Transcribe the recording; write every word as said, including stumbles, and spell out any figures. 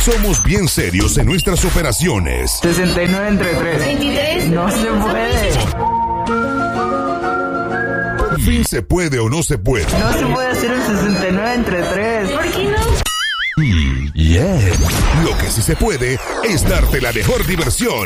Somos bien serios en nuestras operaciones. sesenta y nueve entre tres. veintitrés. No se puede. Por fin se puede o no se puede. No se puede hacer un sesenta y nueve entre tres. ¿Por qué no? Mm, yeah. Lo que sí se puede es darte la mejor diversión.